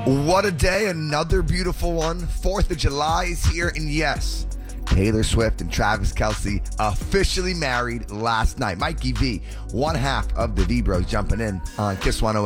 What a day, another beautiful one. 4th of July is here, and yes, Taylor Swift and Travis Kelce officially married last night. Mikey V, one half of the V-Bros, jumping in on Kiss 108.